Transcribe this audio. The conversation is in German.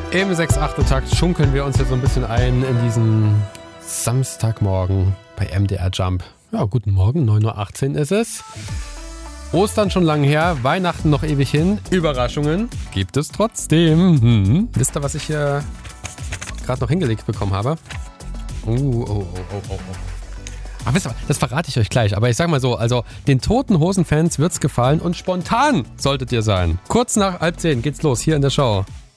Im 6/8-Takt schunkeln wir uns hier so ein bisschen ein in diesen Samstagmorgen bei MDR Jump. Ja, guten Morgen, 9:18 Uhr ist es. Ostern schon lang her, Weihnachten noch ewig hin. Überraschungen gibt es trotzdem. Wisst ihr, was ich hier gerade noch hingelegt bekommen habe? Oh. Ach, wisst ihr, das verrate ich euch gleich. Aber ich sag mal so, also den Toten Hosen-Fans wird's gefallen und spontan solltet ihr sein. Kurz nach 9:30 geht's los hier in der Show.